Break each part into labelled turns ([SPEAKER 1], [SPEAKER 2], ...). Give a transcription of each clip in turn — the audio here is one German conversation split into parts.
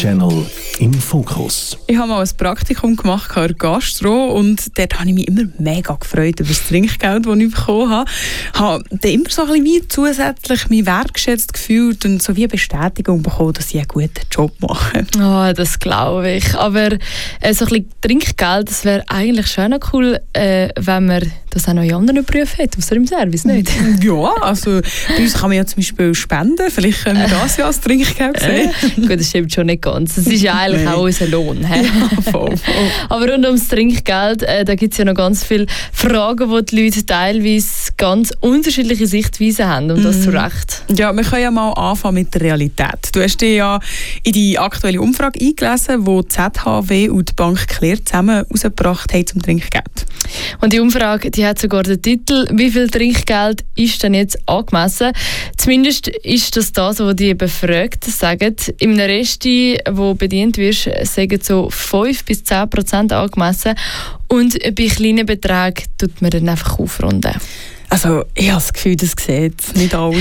[SPEAKER 1] Live-Channel im Fokus.
[SPEAKER 2] Ich habe mal ein Praktikum gemacht in der Gastro und dort habe ich mich immer mega gefreut über das Trinkgeld, das ich bekommen habe. Ich habe dann immer so ein bisschen wie zusätzlich mich wertgeschätzt gefühlt und so wie eine Bestätigung bekommen, dass ich einen guten Job mache.
[SPEAKER 3] Oh, das glaube ich. Aber so ein bisschen Trinkgeld, das wäre eigentlich schon noch cool, wenn man das auch noch in anderen Berufen hat, außer im Service, nicht?
[SPEAKER 2] Ja, also bei uns kann man ja zum Beispiel spenden. Vielleicht können wir das ja als Trinkgeld sehen.
[SPEAKER 3] Gut, das stimmt schon nicht ganz. Das ist ja eigentlich auch unser Lohn. He?
[SPEAKER 2] Ja, voll.
[SPEAKER 3] Aber rund ums Trinkgeld, da gibt es ja noch ganz viele Fragen, wo die Leute teilweise ganz unterschiedliche Sichtweisen haben. Und das zu Recht.
[SPEAKER 2] Ja, wir können ja mal anfangen mit der Realität. Du hast dich ja in die aktuelle Umfrage eingelesen, die ZHW und die Bank Claire zusammen herausgebracht haben zum Trinkgeld.
[SPEAKER 3] Und die Umfrage, die hat sogar den Titel «Wie viel Trinkgeld ist denn jetzt angemessen?» Zumindest ist das, was die Befragten sagen. Im Resti, wo bedient wirst, sagen so 5-10% angemessen. Und bei kleinen Beträgen tut man dann einfach aufrunden.
[SPEAKER 2] Also, ich habe das Gefühl, das sieht nicht alle.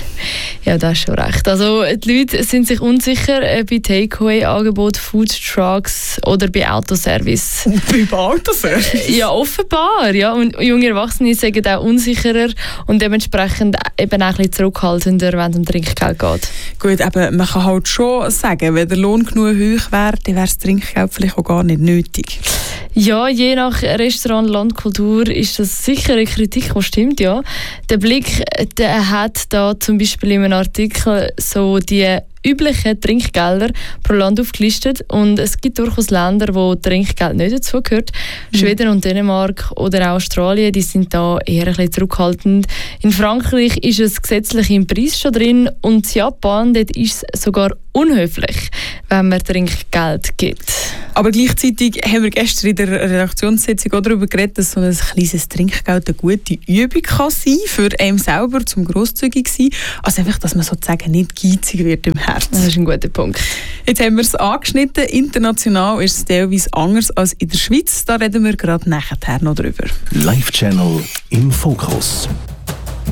[SPEAKER 3] Ja, das ist schon recht. Also, die Leute sind sich unsicher bei Takeaway-Angeboten, Foodtrucks oder bei Autoservice.
[SPEAKER 2] Bei Autoservice?
[SPEAKER 3] Ja, offenbar. Ja. Und junge Erwachsene sind auch unsicherer und dementsprechend eben auch ein bisschen zurückhaltender, wenn es um Trinkgeld geht.
[SPEAKER 2] Gut, aber man kann halt schon sagen, wenn der Lohn genug hoch wäre, dann wäre das Trinkgeld vielleicht auch gar nicht nötig.
[SPEAKER 3] Ja, je nach Restaurant, Landkultur ist das sicher eine Kritik, die stimmt, ja. Der Blick, der hat da zum Beispiel in einem Artikel so die üblichen Trinkgelder pro Land aufgelistet und es gibt durchaus Länder, wo Trinkgeld nicht dazugehört. Schweden und Dänemark oder Australien, die sind da eher ein bisschen zurückhaltend. In Frankreich ist es gesetzlich im Preis schon drin und in Japan, dort ist es sogar unhöflich, wenn man Trinkgeld gibt.
[SPEAKER 2] Aber gleichzeitig haben wir gestern in der Redaktionssitzung auch darüber geredet, dass so ein kleines Trinkgeld eine gute Übung kann sein für einen selber, zum grosszügig sein. Also einfach, dass man sozusagen nicht geizig wird im Herzen.
[SPEAKER 3] Das ist ein guter Punkt.
[SPEAKER 2] Jetzt haben wir es angeschnitten. International ist es teilweise anders als in der Schweiz. Da reden wir gerade nachher noch drüber.
[SPEAKER 1] Live-Channel im Fokus.